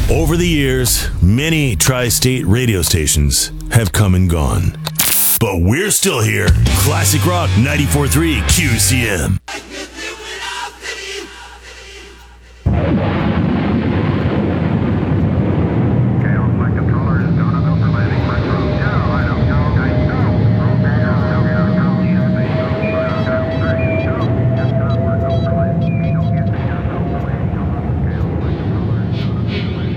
Over the years, many tri-state radio stations have come and gone. But we're still here. Classic Rock 94.3 QCM.